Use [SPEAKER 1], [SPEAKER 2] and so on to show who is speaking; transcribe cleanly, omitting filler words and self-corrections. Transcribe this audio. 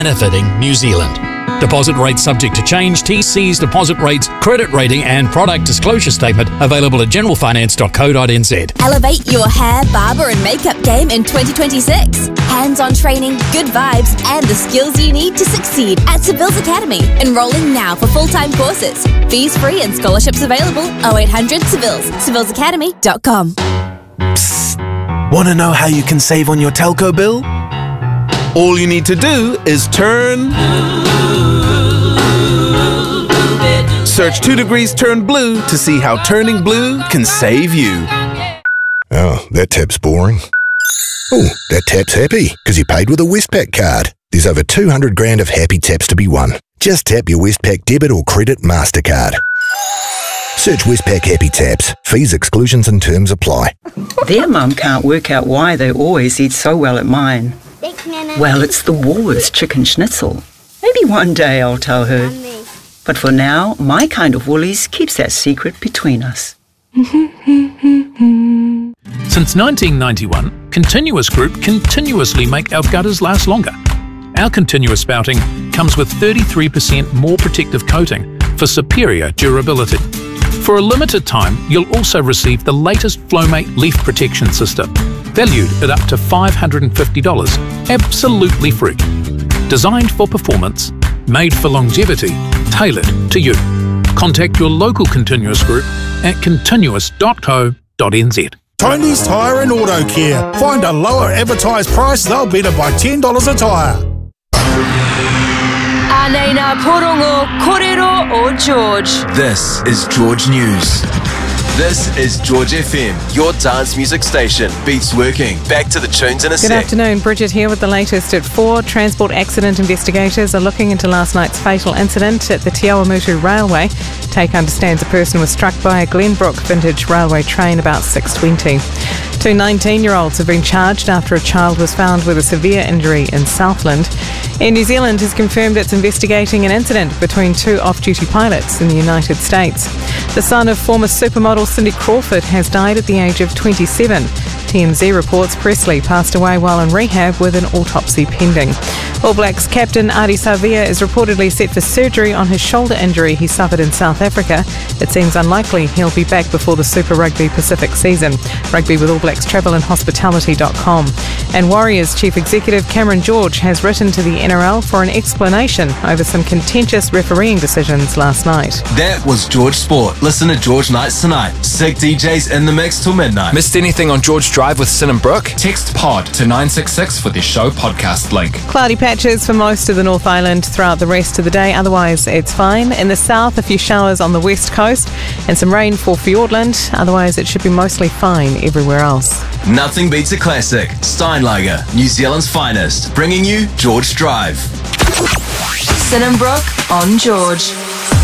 [SPEAKER 1] Benefiting New Zealand. Deposit rates subject to change. TC's deposit rates, credit rating and product disclosure statement available at generalfinance.co.nz.
[SPEAKER 2] Elevate your hair, barber and makeup game in 2026. Hands-on training, good vibes and the skills you need to succeed at Seville's Academy. Enrolling now for full-time courses. Fees free and scholarships available. 0800 Sevilles. SevillesAcademy.com.
[SPEAKER 3] Psst. Want to know how you can save on your telco bill? All you need to do is search 2 Degrees Turn Blue to see how turning blue can save you.
[SPEAKER 4] Oh, that tap's boring. Oh, that tap's happy because he paid with a Westpac card. There's over 200 grand of happy taps to be won. Just tap your Westpac debit or credit MasterCard. Search Westpac Happy Taps. Fees, exclusions and terms apply.
[SPEAKER 5] Their mum can't work out why they always eat so well at mine. Well, it's the Woolworths chicken schnitzel. Maybe one day I'll tell her. But for now, my kind of Woolies keeps that secret between us.
[SPEAKER 6] Since 1991, Continuous Group continuously make our gutters last longer. Our continuous spouting comes with 33% more protective coating for superior durability. For a limited time, you'll also receive the latest Flowmate leaf protection system, valued at up to $550, absolutely free. Designed for performance, made for longevity, tailored to you. Contact your local Continuous Group at continuous.co.nz.
[SPEAKER 7] Tony's Tyre and Auto Care. Find a lower advertised price, they'll better by $10 a tyre.
[SPEAKER 8] Anena Porongo Korero o George.
[SPEAKER 9] This is George News. This is George FM, your dance music station. Beats working. Back to the tunes in a sec.
[SPEAKER 10] Good afternoon, Bridget here with the latest at 4. Transport accident investigators are looking into last night's fatal incident at the Te Awamutu Railway. Take understands a person was struck by a Glenbrook vintage railway train about 6:20. 2 19-year-olds have been charged after a child was found with a severe injury in Southland. Air New Zealand has confirmed it's investigating an incident between 2 off-duty pilots in the United States. The son of former supermodel Cindy Crawford has died at the age of 27. TMZ reports Presley passed away while in rehab with an autopsy pending. All Blacks captain Ardie Savea is reportedly set for surgery on his shoulder injury he suffered in South Africa. It seems unlikely he'll be back before the Super Rugby Pacific season. Rugby with All Blacks travel and hospitality.com. And Warriors Chief Executive Cameron George has written to the NRL for an explanation over some contentious refereeing decisions last night.
[SPEAKER 9] That was George Sport. Listen to George Nights tonight. Sick DJs in the mix till midnight.
[SPEAKER 11] Missed anything on George Drive with Sin and Brooke?
[SPEAKER 12] Text POD to 966 for the show podcast link.
[SPEAKER 10] Cloudy patches for most of the North Island throughout the rest of the day. Otherwise, it's fine. In the south, a few showers on the west coast and some rain for Fiordland. Otherwise, it should be mostly fine everywhere else.
[SPEAKER 9] Nothing beats a classic. Steinlager, New Zealand's finest, bringing you George Drive.
[SPEAKER 8] Sin and Brooke on George.